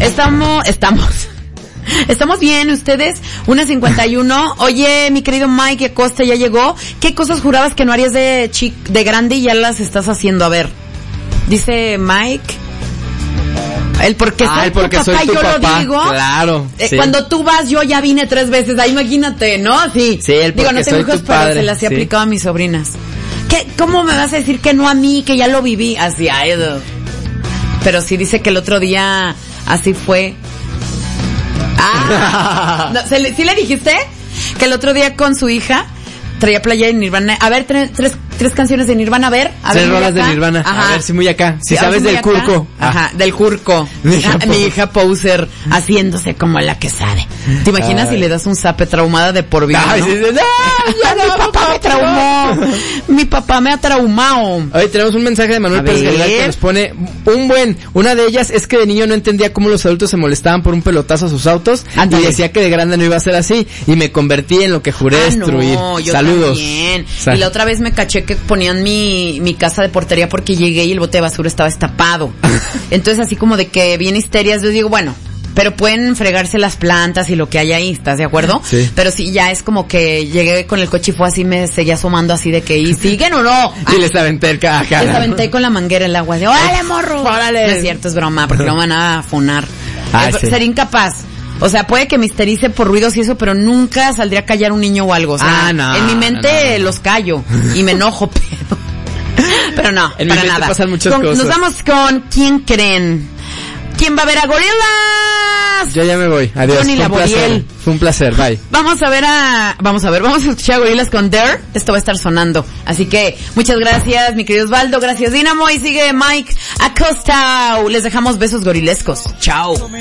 Estamos bien, ¿ustedes? 1:51. Oye, mi querido Mike Acosta ya llegó. ¿Qué cosas jurabas que no harías de grande y ya las estás haciendo? A ver. Dice Mike. El porque soy tu papá, yo lo digo. Claro. Sí. Cuando tú vas, yo ya vine 3 veces. Ahí imagínate, ¿no? Sí. Sí, el porque no tengo hijos, pero se las he aplicado a mis sobrinas. ¿Cómo me vas a decir que no a mí, que ya lo viví? Así, pero sí dice que el otro día así fue. No, ¿sí le dijiste? Que el otro día con su hija traía playa de Nirvana. A ver, tres canciones de Nirvana, a ver. 3 rolas de Nirvana. Ajá. A ver si muy acá. Si sabes del Curco. Ajá, del Curco. Mi hija poser haciéndose como la que sabe. ¿Te imaginas si le das un zape traumada de por vida? Ay, ¿no? Mi papá me traumó. Mi papá me ha traumado. Hoy tenemos un mensaje de Manuel Pérez Galván que nos pone una de ellas es que de niño no entendía cómo los adultos se molestaban por un pelotazo a sus autos. Y decía que de grande no iba a ser así y me convertí en lo que juré destruir. Saludos. También. Y la otra vez me caché que ponían mi casa de portería porque llegué y el bote de basura estaba destapado. Entonces así como de que bien histerias, yo digo, bueno, pero pueden fregarse las plantas y lo que hay ahí, ¿estás de acuerdo? Sí. Pero sí, ya es como que llegué con el coche y fue así, me seguía asomando así de que, ¿y siguen o no? Y les aventé el caja. Les aventé con la manguera el agua de, ¡órale, morro! ¡Órale! No es cierto, es broma, porque no me van a funar. Sí. Sería incapaz. O sea, puede que me histerice por ruidos y eso, pero nunca saldría a callar un niño o algo. O sea, no, en mi mente los callo y me enojo, pero no, en para mi mente nada. Pasan muchas cosas. Nos vamos con ¿quién creen? ¿Quién va a ver a Gorillaz? Yo ya me voy. Adiós. Fue un placer. Bye. Vamos a escuchar a Gorillaz con Dare. Esto va a estar sonando. Así que, muchas gracias, mi querido Osvaldo. Gracias, Dinamo. Y sigue Mike Acosta. Les dejamos besos gorilescos. Chao.